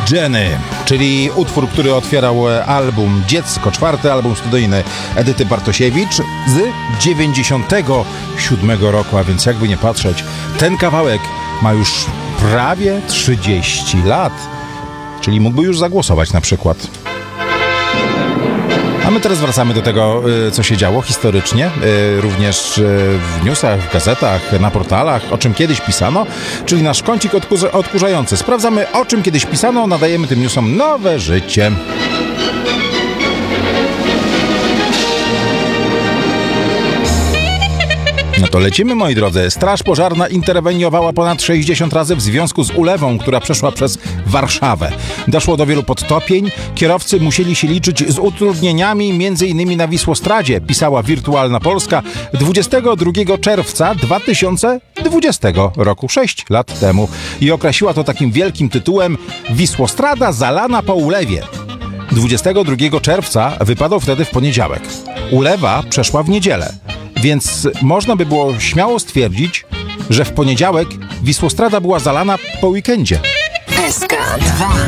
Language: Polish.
Jenny, czyli utwór, który otwierał album Dziecko, 4. album studyjny Edyty Bartosiewicz z 97 roku, a więc jakby nie patrzeć, ten kawałek ma już prawie 30 lat, czyli mógłby już zagłosować na przykład. A my teraz wracamy do tego, co się działo historycznie, również w newsach, w gazetach, na portalach, o czym kiedyś pisano, czyli nasz kącik odkurzający. Sprawdzamy, o czym kiedyś pisano, nadajemy tym newsom nowe życie. No to lecimy, moi drodzy. Straż pożarna interweniowała ponad 60 razy w związku z ulewą, która przeszła przez Warszawę. Doszło do wielu podtopień. Kierowcy musieli się liczyć z utrudnieniami, m.in. na Wisłostradzie, pisała Wirtualna Polska 22 czerwca 2020 roku, 6 lat temu. I określiła to takim wielkim tytułem Wisłostrada zalana po ulewie. 22 czerwca wypadał wtedy w poniedziałek. Ulewa przeszła w niedzielę. Więc można by było śmiało stwierdzić, że w poniedziałek Wisłostrada była zalana po weekendzie. SK2